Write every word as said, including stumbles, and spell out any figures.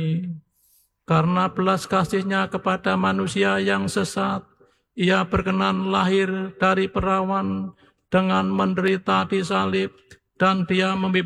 Karena belas kasih-Nya kepada manusia yang sesat, Ia berkenan lahir dari perawan dengan menderita di salib, dan Dia membebaskan